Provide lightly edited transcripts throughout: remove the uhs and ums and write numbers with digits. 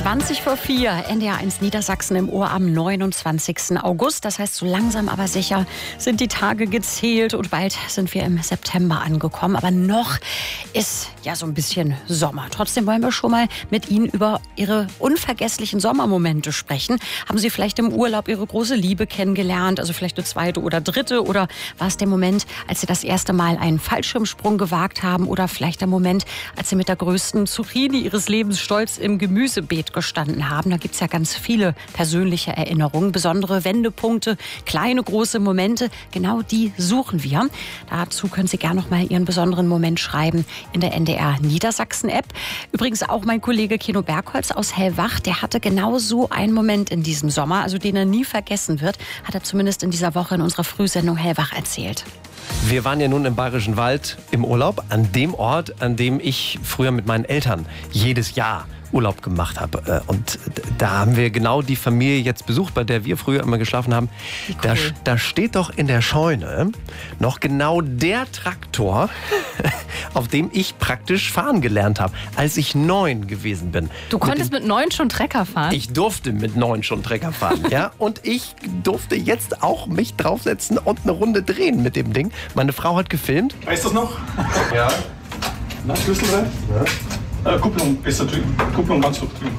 20 vor 4, NDR1 Niedersachsen im Ohr am 29. August. Das heißt, so langsam aber sicher sind die Tage gezählt und bald sind wir im September angekommen. Aber noch ist ja so ein bisschen Sommer. Trotzdem wollen wir schon mal mit Ihnen über Ihre unvergesslichen Sommermomente sprechen. Haben Sie vielleicht im Urlaub Ihre große Liebe kennengelernt? Also vielleicht eine zweite oder dritte? Oder war es der Moment, als Sie das erste Mal einen Fallschirmsprung gewagt haben? Oder vielleicht der Moment, als Sie mit der größten Zucchini Ihres Lebens stolz im Gemüsebeet gestanden haben? Da gibt es ja ganz viele persönliche Erinnerungen, besondere Wendepunkte, kleine, große Momente. Genau die suchen wir. Dazu können Sie gerne noch mal Ihren besonderen Moment schreiben in der NDR Niedersachsen-App. Übrigens auch mein Kollege Keno Bergholz aus Hellwach, der hatte genau so einen Moment in diesem Sommer, also den er nie vergessen wird, hat er zumindest in dieser Woche in unserer Frühsendung Hellwach erzählt. Wir waren ja nun im Bayerischen Wald im Urlaub, an dem Ort, an dem ich früher mit meinen Eltern jedes Jahr Urlaub gemacht habe. Und da haben wir genau die Familie jetzt besucht, bei der wir früher immer geschlafen haben. Cool. Da steht doch in der Scheune noch genau der Traktor, auf dem ich praktisch fahren gelernt habe, als ich 9 gewesen bin. Du konntest mit 9 schon Trecker fahren? Ich durfte mit 9 schon Trecker fahren, ja. Und ich durfte jetzt auch mich draufsetzen und eine Runde drehen mit dem Ding. Meine Frau hat gefilmt. Weißt du das noch? Ja. Na, Schlüssel rein? Ja. Kupplung besser drücken. Kupplung ganz hoch drücken.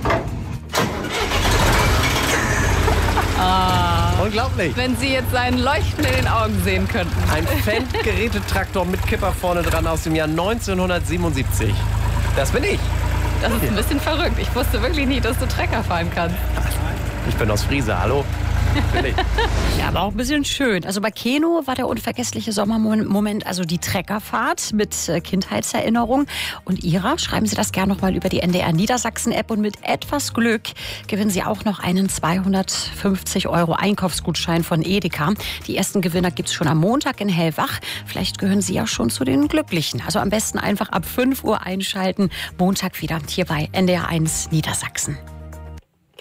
Unglaublich. Wenn Sie jetzt seinen Leuchten in den Augen sehen könnten. Ein Fendt-Gerätetraktor mit Kipper vorne dran aus dem Jahr 1977. Das bin ich. Das ist ein bisschen verrückt. Ich wusste wirklich nicht, dass du Trecker fahren kannst. Ich bin aus Friese, hallo. Bin ich. Ja, aber auch ein bisschen schön. Also bei Keno war der unvergessliche Sommermoment, also die Treckerfahrt mit Kindheitserinnerung. Und Ihrer, schreiben Sie das gerne noch mal über die NDR Niedersachsen-App. Und mit etwas Glück gewinnen Sie auch noch einen 250 € Einkaufsgutschein von Edeka. Die ersten Gewinner gibt es schon am Montag in Hellwach. Vielleicht gehören Sie ja schon zu den Glücklichen. Also am besten einfach ab 5 Uhr einschalten. Montag wieder hier bei NDR1 Niedersachsen.